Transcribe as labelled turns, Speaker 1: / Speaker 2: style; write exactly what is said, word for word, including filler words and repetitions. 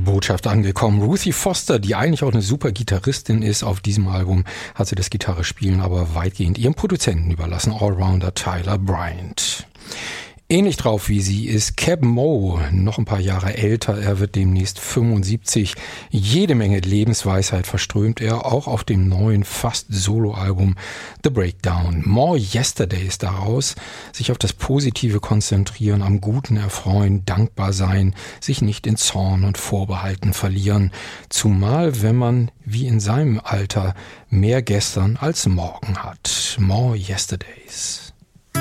Speaker 1: Botschaft angekommen. Ruthie Foster, die eigentlich auch eine super Gitarristin ist, auf diesem Album hat sie das Gitarrespielen aber weitgehend ihrem Produzenten überlassen, Allrounder Tyler Bryant. Ähnlich drauf wie sie ist Keb Mo, noch ein paar Jahre älter, er wird demnächst fünfundsiebzig. Jede Menge Lebensweisheit verströmt er, auch auf dem neuen fast Soloalbum The Breakdown. More Yesterdays daraus, sich auf das Positive konzentrieren, am Guten erfreuen, dankbar sein, sich nicht in Zorn und Vorbehalten verlieren. Zumal, wenn man, wie in seinem Alter, mehr gestern als morgen hat. More Yesterdays.